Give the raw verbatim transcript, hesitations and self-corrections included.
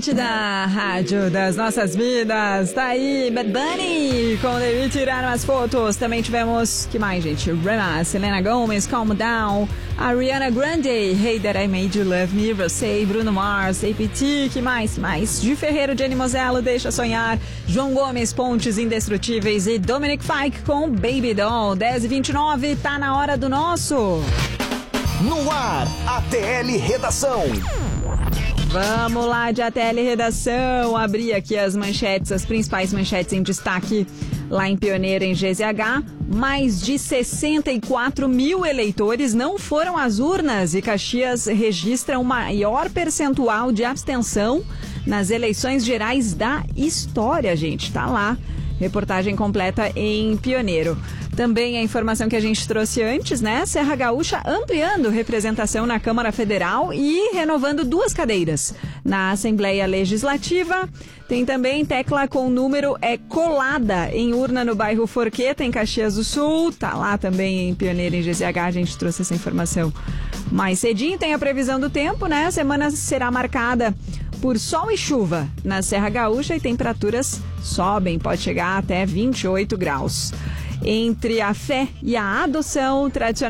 ouvinte da Rádio das Nossas Vidas. Tá aí, Bad Bunny com David tiraram as fotos. Também tivemos, que mais, gente? Rema, Selena Gomez, Calm Down, Ariana Grande, Hey That I Made You Love Me, Rosé, Bruno Mars, A P T, que mais? Mais de Ferreiro, Jenny Mosello, Deixa Sonhar, João Gomes, Pontes Indestrutíveis e Dominic Fike com Baby Doll. dez e vinte e nove, tá na hora do nosso... No ar, A T L Redação. Vamos lá de A T L Redação, abrir aqui as manchetes, as principais manchetes em destaque lá em Pioneiro, em G Z H. Mais de sessenta e quatro mil eleitores não foram às urnas e Caxias registra o maior percentual de abstenção nas eleições gerais da história, gente. Tá lá, reportagem completa em Pioneiro. Também a informação que a gente trouxe antes, né? Serra Gaúcha ampliando representação na Câmara Federal e renovando duas cadeiras na Assembleia Legislativa. Tem também tecla com número é colada em urna no bairro Forqueta, em Caxias do Sul. Tá lá também em Pioneiro, em G Z H, a gente trouxe essa informação mais cedinho. Tem a previsão do tempo, né? A semana será marcada por sol e chuva na Serra Gaúcha e temperaturas sobem, pode chegar até vinte e oito graus. Entre a fé e a adoção, tradicional